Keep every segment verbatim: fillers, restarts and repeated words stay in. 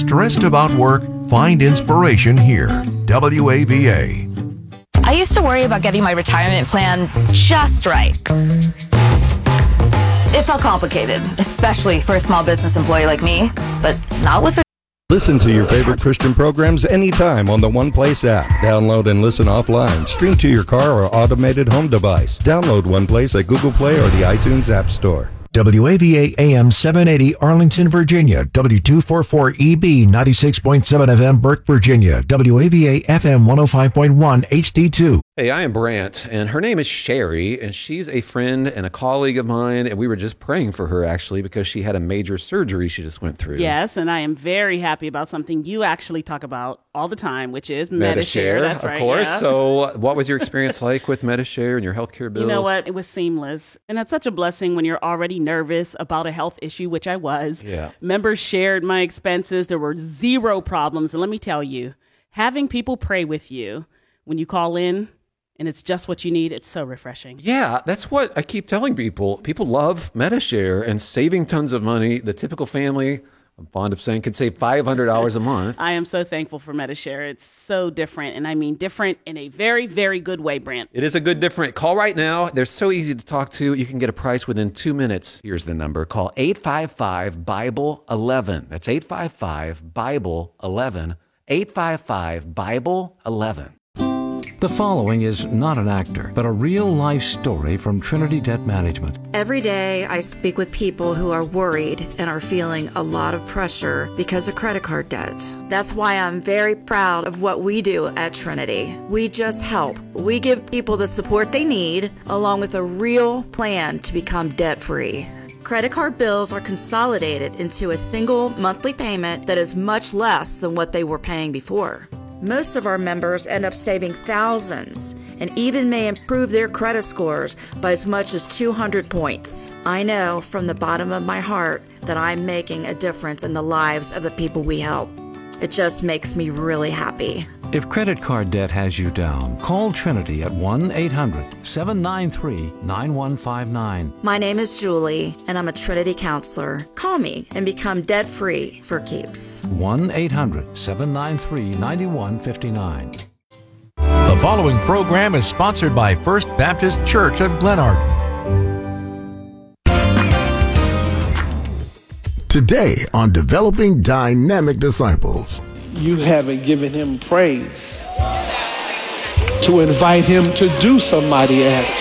Stressed about work? Find inspiration here. W A V A. I used to worry about getting my retirement plan just right. It felt complicated, especially for a small business employee like me, but not with a Listen to your favorite Christian programs anytime on the One Place app. Download and listen offline. Stream to your car or automated home device. Download One Place at Google Play or the iTunes App Store. W A V A A M seven eighty Arlington, Virginia. W two forty-four E B ninety-six point seven F M Burke, Virginia. W A V A F M one oh five point one H D two. Hey, I am Brant, and her name is Sherry, and she's a friend and a colleague of mine, and we were just praying for her, actually, because she had a major surgery she just went through. Yes, and I am very happy about something you actually talk about all the time, which is Medi-Share. Medi-Share, That's of right, course. yeah. So what was your experience like with Medi-Share and your healthcare bills? You know what? It was seamless, and that's such a blessing when you're already nervous about a health issue, which I was. Yeah. Members shared my expenses. There were zero problems, and let me tell you, having people pray with you when you call in, and it's just what you need, it's so refreshing. Yeah, that's what I keep telling people. People love Medi-Share and saving tons of money. The typical family, I'm fond of saying, could save five hundred dollars a month. I am so thankful for Medi-Share. It's so different, and I mean different in a very, very good way, Brant. It is a good different. Call right now. They're so easy to talk to. You can get a price within two minutes. Here's the number. Call eight five five Bible eleven. That's eight five five Bible eleven. eight five five Bible eleven. The following is not an actor, but a real-life story from Trinity Debt Management. Every day I speak with people who are worried and are feeling a lot of pressure because of credit card debt. That's why I'm very proud of what we do at Trinity. We just help. We give people the support they need, along with a real plan to become debt-free. Credit card bills are consolidated into a single monthly payment that is much less than what they were paying before. Most of our members end up saving thousands and even may improve their credit scores by as much as two hundred points. I know from the bottom of my heart that I'm making a difference in the lives of the people we help. It just makes me really happy. If credit card debt has you down, call Trinity at one eight hundred seven nine three nine one five nine. My name is Julie, and I'm a Trinity counselor. Call me and become debt-free for keeps. one eight hundred seven nine three nine one five nine. The following program is sponsored by First Baptist Church of Glenarden. Today on Developing Dynamic Disciples. You haven't given him praise to invite him to do some mighty acts.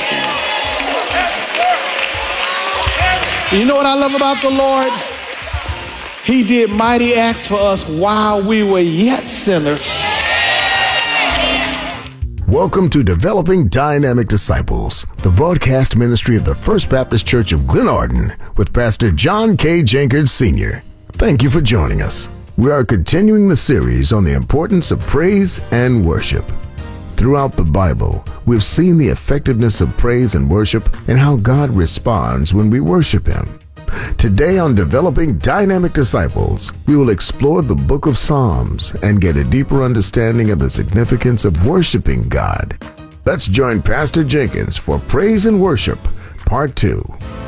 You know what I love about the Lord? He did mighty acts for us while we were yet sinners. Welcome to Developing Dynamic Disciples, the broadcast ministry of the First Baptist Church of Glenarden with Pastor John K. Jenkins, Senior Thank you for joining us. We are continuing the series on the importance of praise and worship. Throughout the Bible, we've seen the effectiveness of praise and worship and how God responds when we worship Him. Today on Developing Dynamic Disciples, we will explore the book of Psalms and get a deeper understanding of the significance of worshiping God. Let's join Pastor Jenkins for Praise and Worship, Part two.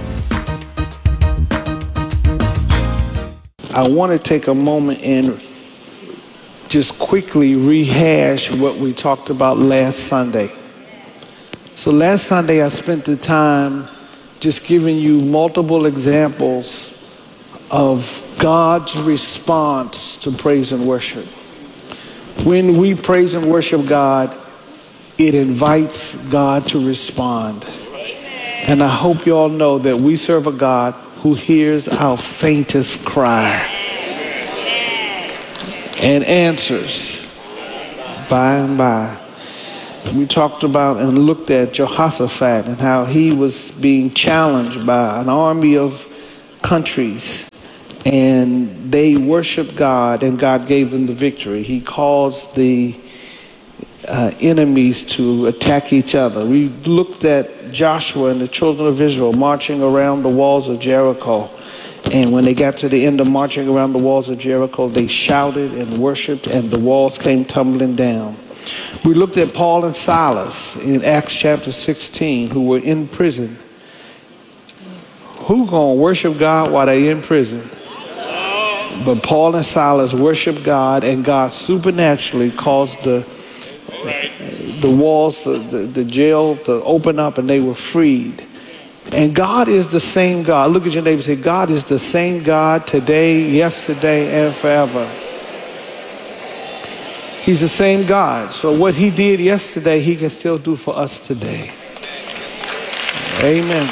I want to take a moment and just quickly rehash what we talked about last Sunday. So last Sunday I spent the time just giving you multiple examples of God's response to praise and worship. When we praise and worship God, it invites God to respond. And I hope you all know that we serve a God who hears our faintest cry and answers by and by. We talked about and looked at Jehoshaphat and how he was being challenged by an army of countries, and they worshiped God and God gave them the victory. He caused the uh, enemies to attack each other. We looked at Joshua and the children of Israel marching around the walls of Jericho. And when they got to the end of marching around the walls of Jericho, they shouted and worshiped, and the walls came tumbling down. We looked at Paul and Silas in Acts chapter sixteen, who were in prison. Who gonna worship God while they in prison? But Paul and Silas worshiped God, and God supernaturally caused the the walls, the, the, the jail to open up, and they were freed. And God is the same God. Look at your neighbor and say, God is the same God today, yesterday, and forever. He's the same God. So what he did yesterday, he can still do for us today. Amen.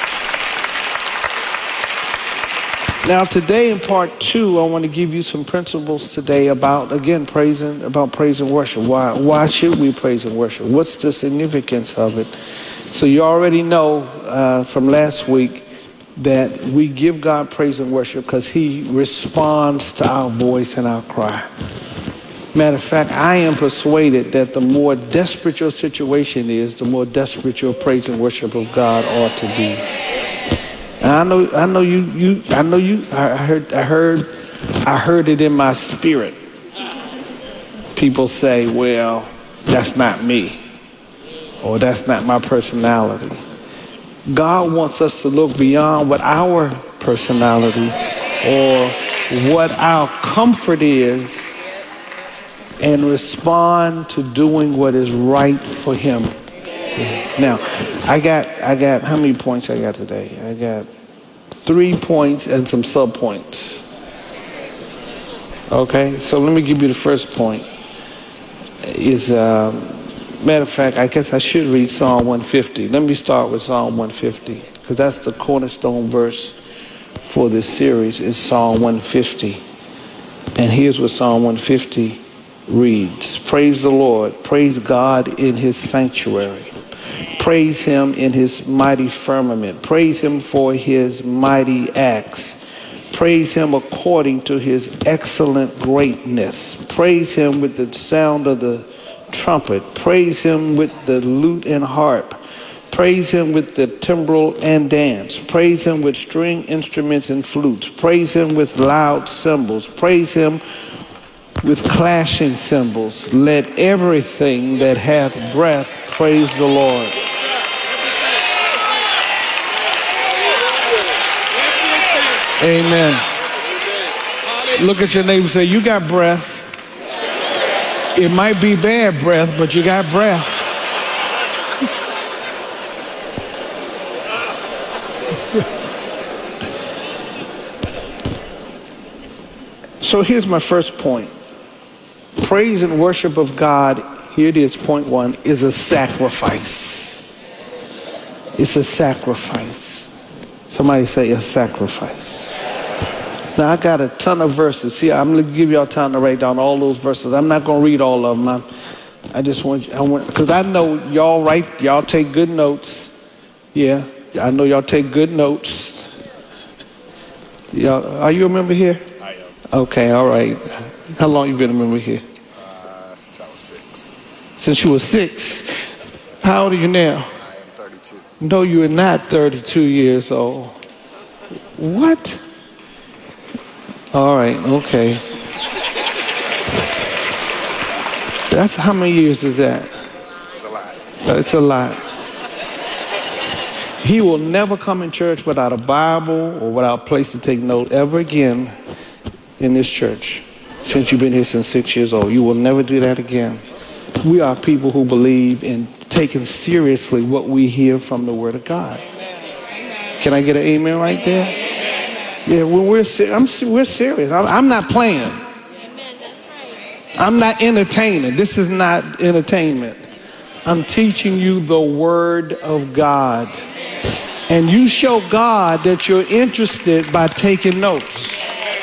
Now today in part two, I want to give you some principles today about, again, praising, about praise and worship. Why, why should we praise and worship? What's the significance of it? So you already know uh, from last week that we give God praise and worship because he responds to our voice and our cry. Matter of fact, I am persuaded that the more desperate your situation is, the more desperate your praise and worship of God ought to be. And I know, I know you, you, I know you. I heard, I heard, I heard it in my spirit. People say, "Well, that's not me," or "That's not my personality." God wants us to look beyond what our personality or what our comfort is, and respond to doing what is right for him. Now, I got, I got, how many points I got today? I got three points and some sub-points. Okay, so let me give you the first point. Is, uh, matter of fact, I guess I should read Psalm one fifty. Let me start with Psalm one fifty, because that's the cornerstone verse for this series, is Psalm one fifty. And here's what Psalm one fifty reads. Praise the Lord. Praise God in his sanctuary. Praise him in his mighty firmament. Praise him for his mighty acts. Praise him according to his excellent greatness. Praise him with the sound of the trumpet. Praise him with the lute and harp. Praise him with the timbrel and dance. Praise him with string instruments and flutes. Praise him with loud cymbals. Praise him with clashing cymbals. Let everything that hath breath praise the Lord. Amen. Look at your neighbor and say, you got breath. It might be bad breath, but you got breath. So here's my first point. Praise and worship of God, here it is, point one, is a sacrifice. It's a sacrifice. Somebody say a sacrifice. Now I got a ton of verses. See, I'm going to give y'all time to write down all those verses. I'm not going to read all of them. I'm, I just want you, I want, because I know y'all write, y'all take good notes. Yeah, I know y'all take good notes. Y'all, are you a member here? I am. Okay, all right. How long you been a member here? Uh, since I was six. Since you were six. How old are you now? I am thirty-two. No, you are not thirty-two years old. What? All right, okay. That's how many years is that? It's a lot. It's a lot. He will never come in church without a Bible or without a place to take note ever again in this church. Since you've been here since six years old, you will never do that again. We are people who believe in taking seriously what we hear from the Word of God. Can I get an amen right there? Yeah, when we're ser- I'm, we're serious. I'm, I'm not playing. I'm not entertaining. This is not entertainment. I'm teaching you the Word of God. And you show God that you're interested by taking notes.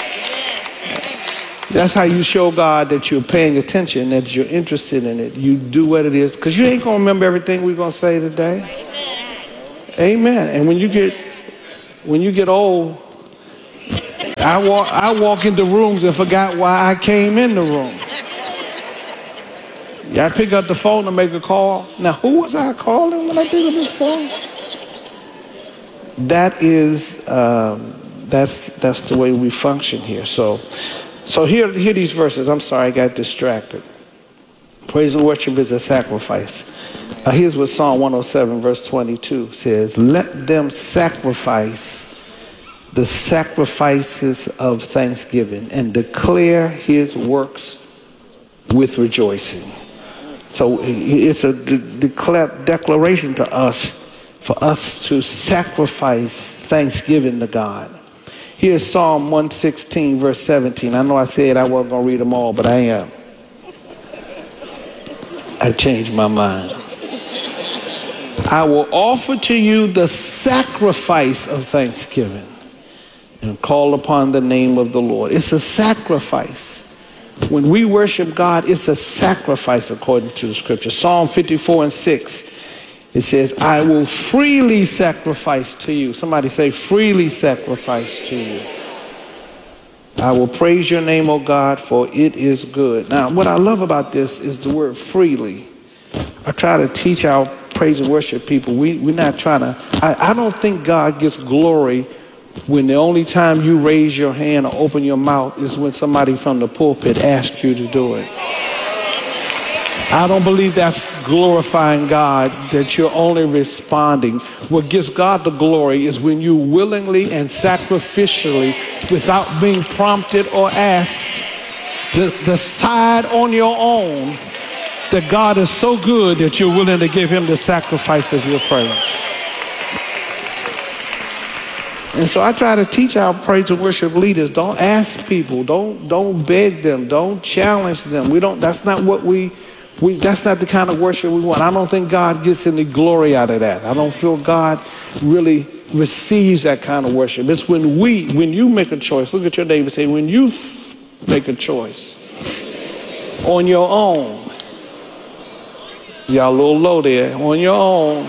That's how you show God that you're paying attention, that you're interested in it. You do what it is, because you ain't going to remember everything we're going to say today. Amen. And when you get, when you get old, I walk, I walk into rooms and forgot why I came in the room. Yeah, I pick up the phone to make a call. Now, who was I calling when I picked up this phone? That is, um, that's that's the way we function here. So, so here, here these verses. I'm sorry, I got distracted. Praise and worship is a sacrifice. Uh, here's what Psalm one oh seven verse twenty-two says: "Let them sacrifice the sacrifices of thanksgiving and declare his works with rejoicing. So it's a de- declare, declaration to us for us to sacrifice thanksgiving to God. Here's Psalm one sixteen, verse seventeen. I know I said I wasn't going to read them all, but I am. I changed my mind. I will offer to you the sacrifice of thanksgiving and call upon the name of the Lord. It's a sacrifice. When we worship God, it's a sacrifice according to the scripture. Psalm fifty-four and six, it says, I will freely sacrifice to you. Somebody say, freely sacrifice to you. I will praise your name, O God, for it is good. Now, what I love about this is the word freely. I try to teach our praise and worship people. We, we're not trying to, I, I don't think God gets glory when the only time you raise your hand or open your mouth is when somebody from the pulpit asks you to do it. I don't believe that's glorifying God, that you're only responding. What gives God the glory is when you willingly and sacrificially, without being prompted or asked, de- decide on your own that God is so good that you're willing to give him the sacrifice of your praise. And so I try to teach our praise and worship leaders, don't ask people, don't don't beg them, don't challenge them. We don't, that's not what we, we that's not the kind of worship we want. I don't think God gets any glory out of that. I don't feel God really receives that kind of worship. It's when we, when you make a choice, look at your neighbor and say, when you make a choice on your own, y'all a little low there, on your own.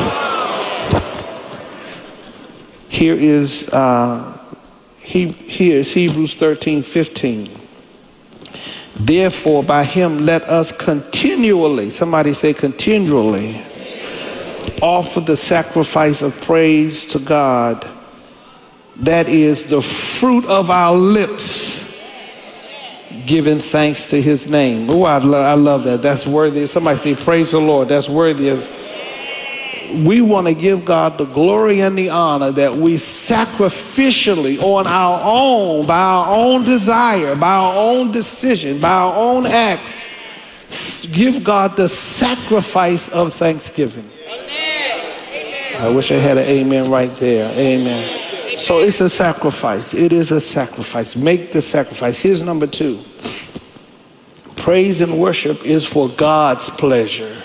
Here is uh, he, here is Hebrews thirteen fifteen. Therefore, by him let us continually, somebody say continually, offer the sacrifice of praise to God. That is the fruit of our lips, giving thanks to his name. Oh, I, lo- I love that. That's worthy. Somebody say, praise the Lord. That's worthy of. We want to give God the glory and the honor that we sacrificially, on our own, by our own desire, by our own decision, by our own acts, give God the sacrifice of thanksgiving. Amen. I wish I had an amen right there. Amen. So it's a sacrifice. It is a sacrifice. Make the sacrifice. Here's number two. Praise and worship is for God's pleasure.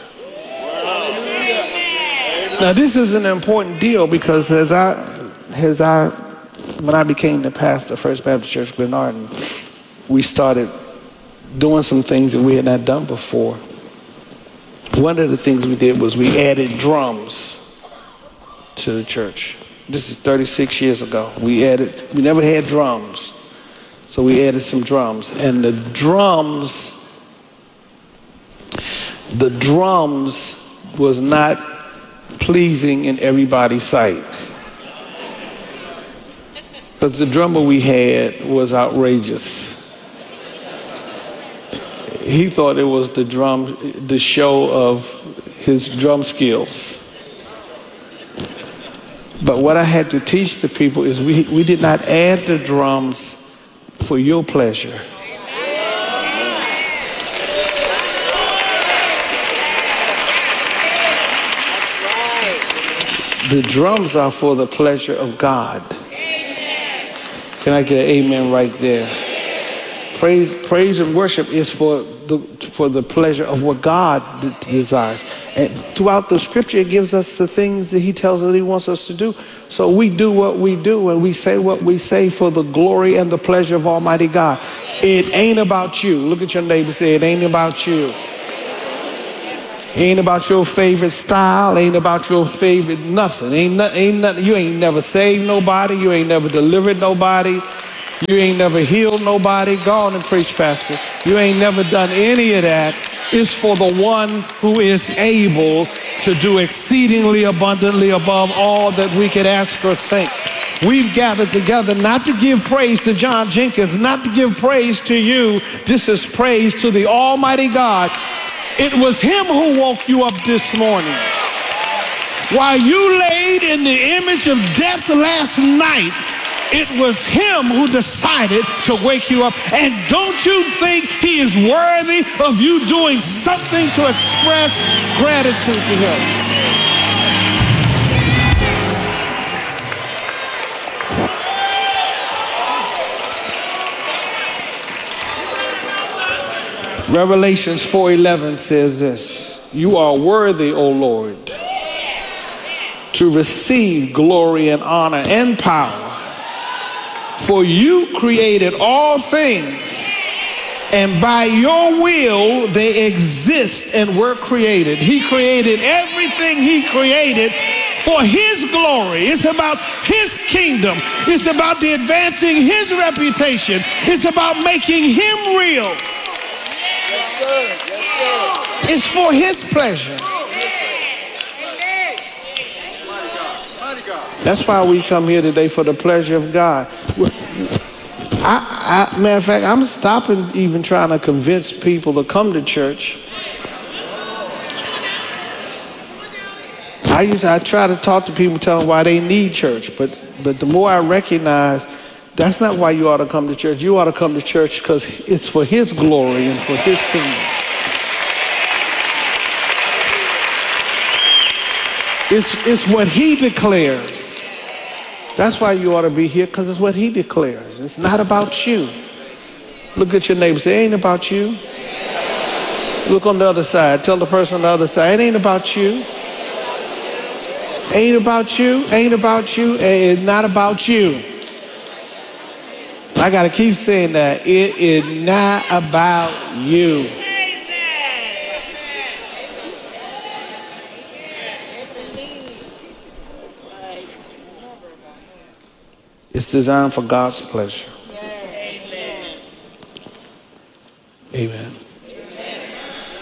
Now, this is an important deal because as I, as I, when I became the pastor of First Baptist Church, Glenarden, we started doing some things that we had not done before. One of the things we did was we added drums to the church. This is thirty-six years ago. We added, we never had drums. So we added some drums. And the drums, the drums was not pleasing in everybody's sight. Because the drummer we had was outrageous. He thought it was the drum, the show of his drum skills. But what I had to teach the people is we, we did not add the drums for your pleasure. The drums are for the pleasure of God. Can I get an amen right there? Praise, praise and worship is for the for the pleasure of what God d- desires. And throughout the scripture, it gives us the things that he tells us he wants us to do. So we do what we do and we say what we say for the glory and the pleasure of Almighty God. It ain't about you. Look at your neighbor and say, it ain't about you. Ain't about your favorite style. Ain't about your favorite nothing. Ain't, no, ain't nothing. You ain't never saved nobody. You ain't never delivered nobody. You ain't never healed nobody. Go on and preach, Pastor. You ain't never done any of that. It's for the one who is able to do exceedingly abundantly above all that we could ask or think. We've gathered together not to give praise to John Jenkins, not to give praise to you. This is praise to the Almighty God. It was him who woke you up this morning. While you laid in the image of death last night, It was him who decided to wake you up. And don't you think he is worthy of you doing something to express gratitude to him? Revelations four eleven says this: you are worthy, O Lord, to receive glory and honor and power. For you created all things, and by your will they exist and were created. He created everything he created for his glory. It's about his kingdom. It's about the advancing his reputation. It's about making him real. Yes, sir. Yes, sir. It's for his pleasure. That's why we come here today, for the pleasure of God. I, I, matter of fact, I'm stopping even trying to convince people to come to church. I used to, I try to talk to people, tell them why they need church, but but the more I recognize that's not why you ought to come to church. You ought to come to church because it's for his glory and for his kingdom. It's, it's what he declares. That's why you ought to be here, because it's what he declares. It's not about you. Look at your neighbor. Say, it ain't about you. Look on the other side. Tell the person on the other side, it ain't about you. Ain't about you. Ain't about you. It's not about you. I got to keep saying that. It is not about you. It's designed for God's pleasure. Yes. Amen. Amen.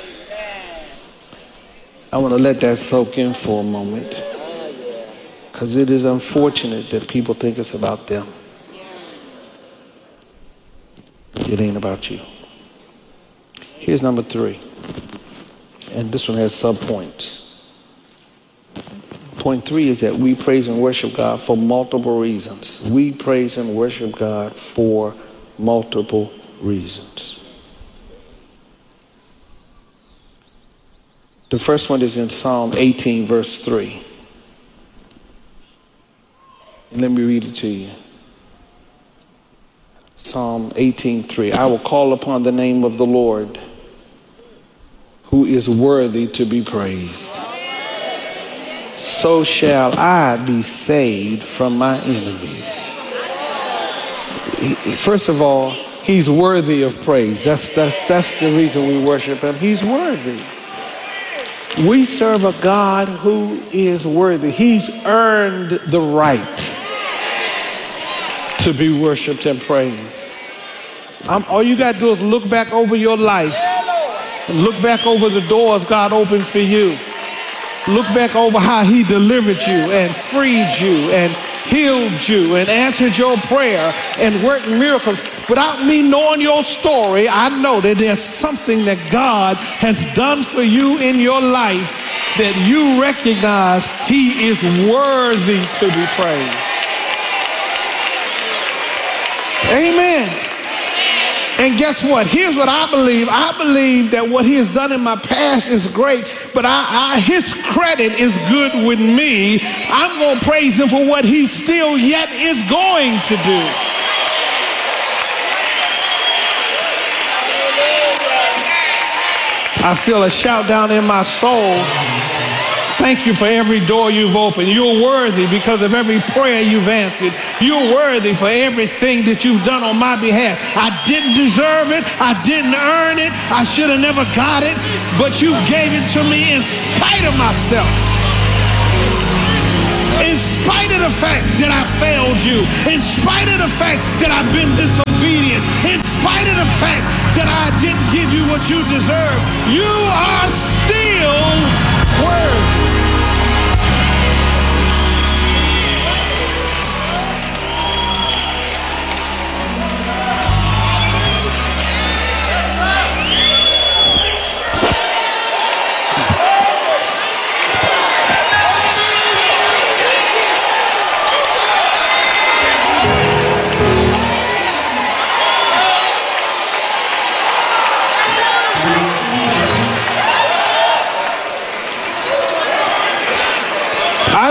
I want to let that soak in for a moment, because it is unfortunate that people think it's about them. It ain't about you. Here's number three, and this one has sub-points. Point three is that we praise and worship God for multiple reasons. We praise and worship God for multiple reasons. The first one is in Psalm eighteen, verse three. And let me read it to you. Psalm eighteen, three. I will call upon the name of the Lord, who is worthy to be praised. So shall I be saved from my enemies. First of all, he's worthy of praise. That's, that's, that's the reason we worship him. He's worthy. We serve a God who is worthy. He's earned the right to be worshiped and praised. Um, all you got to do is look back over your life. And look back over the doors God opened for you. Look back over how he delivered you and freed you and healed you and answered your prayer and worked miracles. Without me knowing your story, I know that there's something that God has done for you in your life that you recognize he is worthy to be praised. Amen. And guess what? Here's what I believe. I believe that what he has done in my past is great, but I, I, his credit is good with me. I'm going to praise him for what he still yet is going to do. I feel a shout down in my soul. Thank you for every door you've opened. You're worthy because of every prayer you've answered. You're worthy for everything that you've done on my behalf. I didn't deserve it. I didn't earn it. I should have never got it. But you gave it to me in spite of myself. In spite of the fact that I failed you. In spite of the fact that I've been disobedient. In spite of the fact that I didn't give you what you deserve. You are still worthy.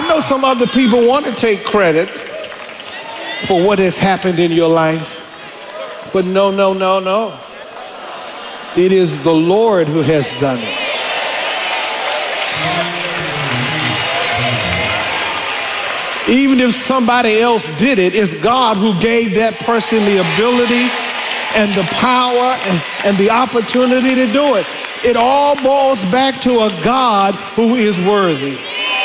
I know some other people want to take credit for what has happened in your life, but no, no, no, no. It is the Lord who has done it. Even if somebody else did it, it's God who gave that person the ability and the power and, and the opportunity to do it. It all boils back to a God who is worthy.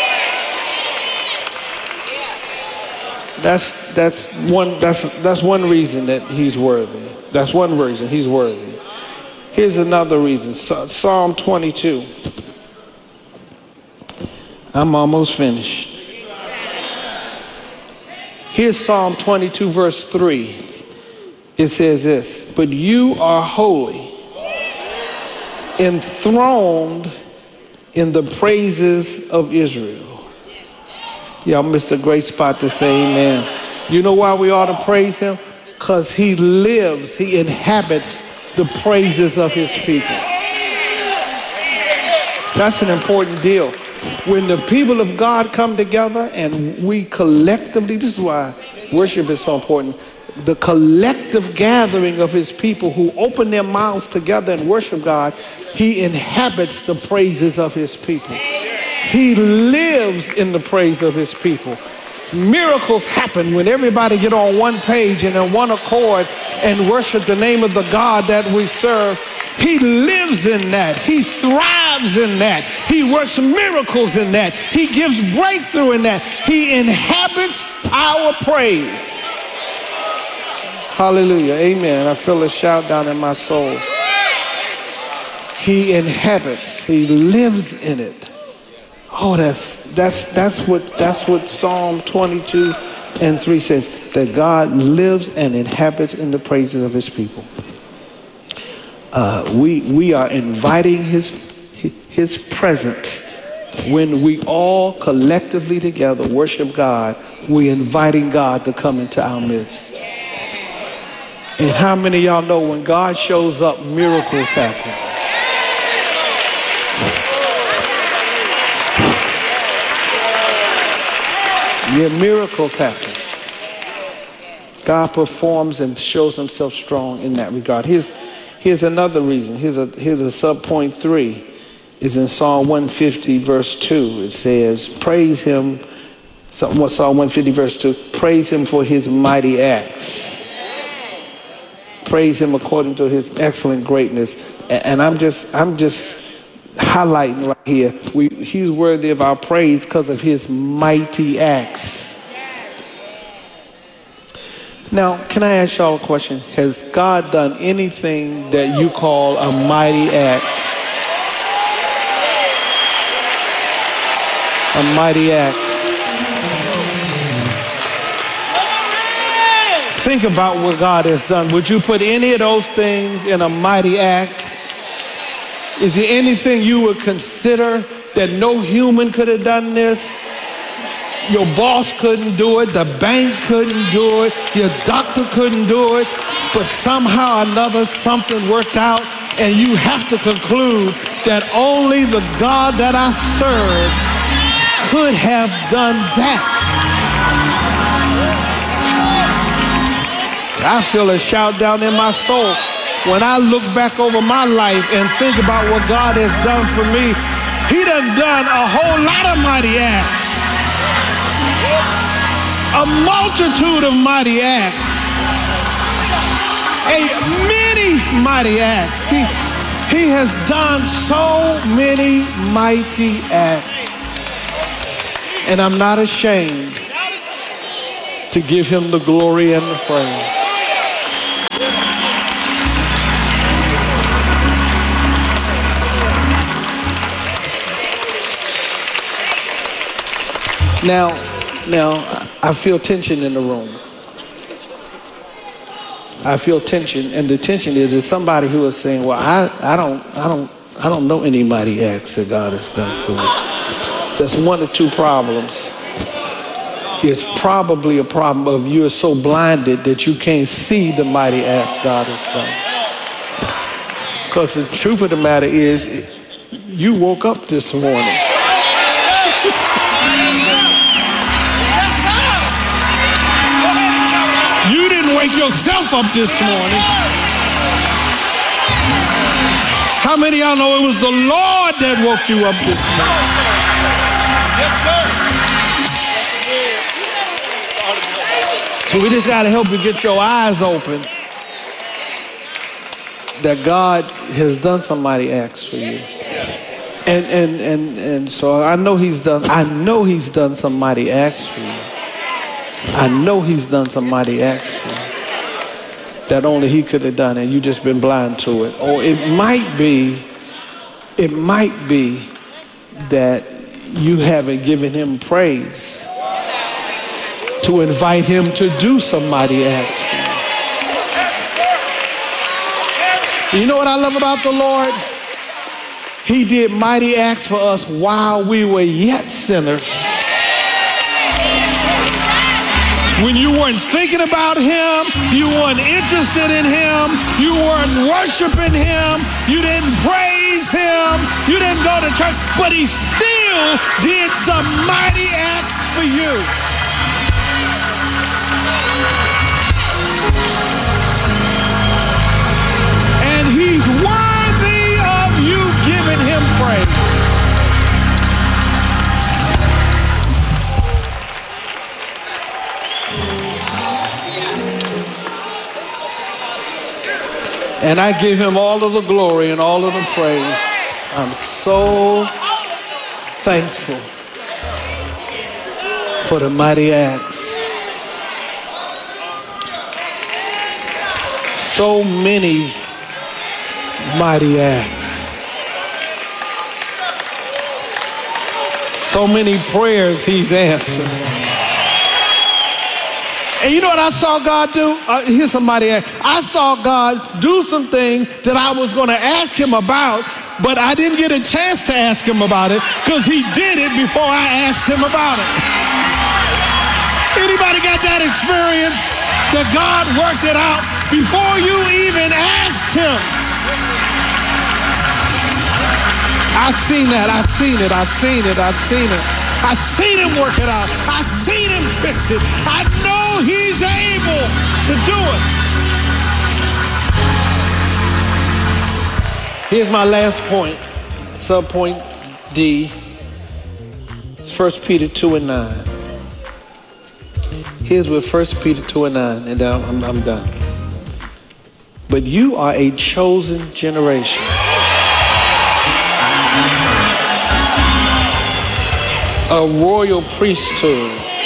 That's that's one that's that's one reason that he's worthy. That's one reason he's worthy. Here's another reason. Psalm twenty-two. I'm almost finished. Here's Psalm twenty-two, verse three. It says this, but you are holy, enthroned in the praises of Israel. Y'all missed a great spot to say amen. You know why we ought to praise him? Because he lives, he inhabits the praises of his people. That's an important deal. When the people of God come together and we collectively, this is why worship is so important, the collective gathering of his people who open their mouths together and worship God, he inhabits the praises of his people. He lives in the praise of his people. Miracles happen when everybody get on one page and in one accord and worship the name of the God that we serve. He lives in that. He thrives in that. He works miracles in that. He gives breakthrough in that. He inhabits our praise. Hallelujah. Amen. I feel a shout down in my soul. He inhabits. He lives in it. Oh, that's that's that's what that's what Psalm twenty-two and three says, that God lives and inhabits in the praises of his people. Uh, we we are inviting his his presence when we all collectively together worship God. We're inviting God to come into our midst. And how many of y'all know when God shows up, miracles happen? Yeah, miracles happen. God performs and shows himself strong in that regard. Here's, here's another reason. Here's a, here's a sub point three. Is in Psalm one fifty verse two. It says, praise him, Psalm one fifty verse two, praise him for his mighty acts. Praise him according to his excellent greatness. And, and I'm just, I'm just highlighting right here, we, he's worthy of our praise because of his mighty acts. Now, can I ask y'all a question? Has God done anything that you call a mighty act? A mighty act. Think about what God has done. Would you put any of those things in a mighty act? Is there anything you would consider that no human could have done this? Your boss couldn't do it, the bank couldn't do it, your doctor couldn't do it, but somehow or another something worked out, and you have to conclude that only the God that I serve could have done that. I feel a shout down in my soul. When I look back over my life and think about what God has done for me, he done done a whole lot of mighty acts. A multitude of mighty acts. A many mighty acts. He, he has done so many mighty acts. And I'm not ashamed to give him the glory and the praise. Now, now, I feel tension in the room. I feel tension, and the tension is there's somebody who is saying, "Well, I, I don't, I don't, I don't know any mighty acts that God has done for me." There's one or two problems. It's probably a problem of you are so blinded that you can't see the mighty acts God has done. Because the truth of the matter is, you woke up this morning. wake yourself up this morning. How many of y'all know it was the Lord that woke you up this morning? Yes, sir. So we just got to help you get your eyes open that God has done somebody acts for you. And and and and so I know he's done I know he's done somebody acts for you. I know he's done somebody acts for you that only he could have done, and you just been blind to it. Or it might be it might be that you haven't given him praise to invite him to do somebody acts for you. You know what I love about the Lord? He did mighty acts for us while we were yet sinners. When you weren't thinking about him, you weren't interested in him, you weren't worshiping him, you didn't praise him, you didn't go to church, but he still did some mighty acts for you. And he's worthy of you giving him praise. And I give him all of the glory and all of the praise. I'm so thankful for the mighty acts. So many mighty acts. So many prayers he's answered. And you know what I saw God do? Uh, here's somebody. I saw God do some things that I was going to ask him about, but I didn't get a chance to ask him about it because he did it before I asked him about it. Anybody got that experience that God worked it out before you even asked him? I seen that. I seen it. I seen it. I seen it. I seen him work it out. I seen him fix it. I know he's able to do it. Here's my last point, subpoint D. It's First Peter two and nine. Here's what First Peter two and nine, and then I'm, I'm done. But you are a chosen generation. A royal priesthood,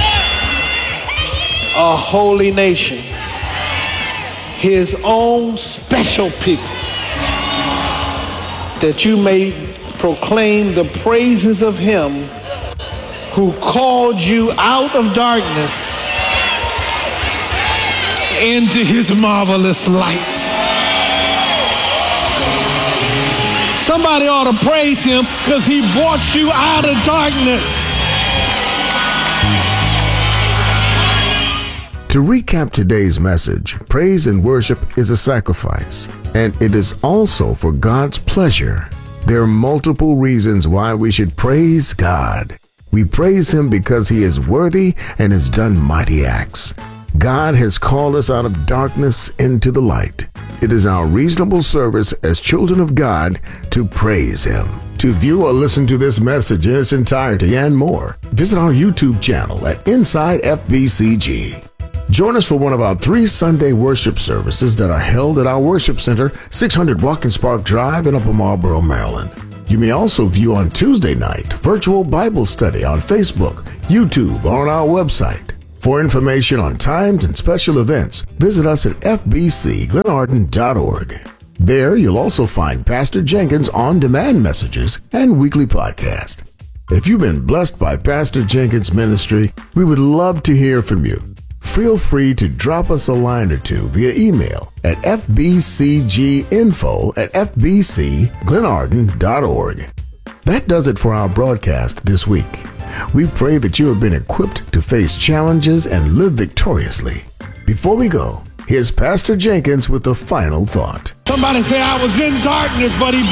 a holy nation, his own special people, that you may proclaim the praises of him who called you out of darkness into his marvelous light. Somebody ought to praise him because he brought you out of darkness. To recap today's message, praise and worship is a sacrifice, and it is also for God's pleasure. There are multiple reasons why we should praise God. We praise him because he is worthy and has done mighty acts. God has called us out of darkness into the light. It is our reasonable service as children of God to praise him. To view or listen to this message in its entirety and more, visit our YouTube channel at Inside F B C G. Join us for one of our three Sunday worship services that are held at our worship center, six hundred Watkins Park Drive in Upper Marlboro, Maryland. You may also view on Tuesday night virtual Bible study on Facebook, YouTube, or on our website. For information on times and special events, visit us at f b c glenarden dot org. There, you'll also find Pastor Jenkins' on-demand messages and weekly podcast. If you've been blessed by Pastor Jenkins' ministry, we would love to hear from you. Feel free to drop us a line or two via email at f b c g info at f b c glenarden dot org. That does it for our broadcast this week. We pray that you have been equipped to face challenges and live victoriously. Before we go, here's Pastor Jenkins with the final thought. Somebody say, I was in darkness, but he